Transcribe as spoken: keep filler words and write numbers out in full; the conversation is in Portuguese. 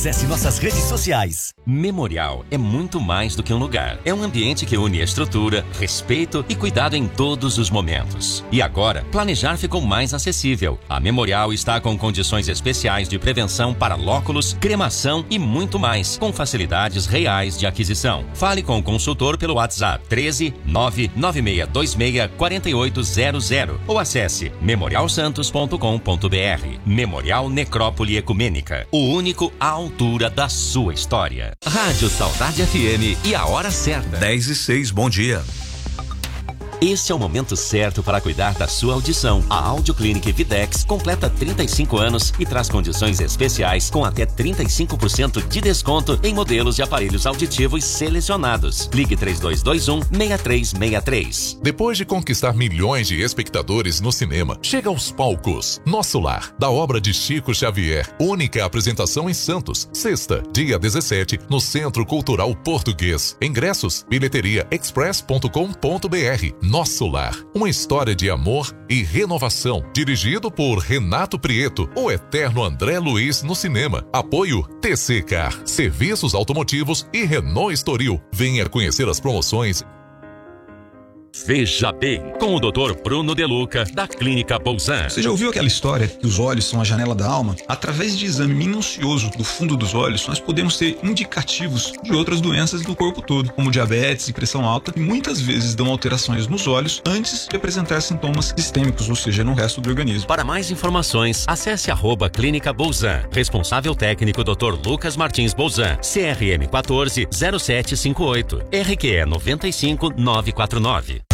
Acesse nossas redes sociais. Memorial é muito mais do que um lugar. É um ambiente que une estrutura, respeito e cuidado em todos os momentos. E agora, planejar ficou mais acessível. A Memorial está com condições especiais de prevenção para lóculos, cremação e muito mais, com facilidades reais de aquisição. Fale com o consultor pelo WhatsApp treze nove nove seis dois seis quatro oito zero zero ou acesse memorial santos ponto com ponto br. Memorial Necrópole Ecumênica, o único à altura da sua história. Rádio Saudade F M e a hora certa. dez e seis, bom dia. Este é o momento certo para cuidar da sua audição. A Audioclinic Videx completa trinta e cinco anos e traz condições especiais com até trinta e cinco por cento de desconto em modelos de aparelhos auditivos selecionados. Ligue três dois dois um, seis três seis três. Depois de conquistar milhões de espectadores no cinema, chega aos palcos Nosso Lar, da obra de Chico Xavier. Única apresentação em Santos. Sexta, dia dezessete, no Centro Cultural Português. Ingressos, bilheteria express ponto com ponto br. Nosso Lar, uma história de amor e renovação. Dirigido por Renato Prieto, o eterno André Luiz no cinema. Apoio T C Car, Serviços Automotivos e Renault Estoril. Venha conhecer as promoções. Veja bem, com o doutor Bruno De Luca, da Clínica Bolzan. Você já ouviu aquela história que os olhos são a janela da alma? Através de exame minucioso do fundo dos olhos, nós podemos ter indicativos de outras doenças do corpo todo, como diabetes e pressão alta, que muitas vezes dão alterações nos olhos antes de apresentar sintomas sistêmicos, ou seja, no resto do organismo. Para mais informações, acesse arroba Clínica Bolzan. Responsável técnico doutor Lucas Martins Bolzan, C R M quatorze zero sete cinco oito, R Q E nove cinco nove quatro nove.